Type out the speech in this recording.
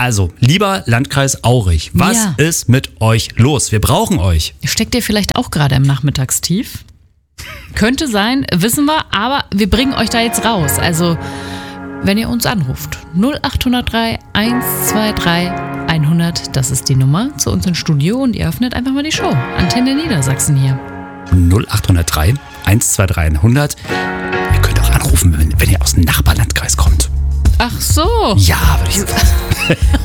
Also, lieber Landkreis Aurich, was ist mit euch los? Wir brauchen euch. Steckt ihr vielleicht auch gerade im Nachmittagstief? Könnte sein, wissen wir, aber wir bringen euch da jetzt raus. Also, wenn ihr uns anruft, 0803 123 100, das ist die Nummer, zu uns ins Studio und ihr öffnet einfach mal die Show. Antenne Niedersachsen hier. 0803 123 100. Ihr könnt auch anrufen, wenn ihr aus dem Nachbarlandkreis kommt. Ach so. Ja, würde ich sagen.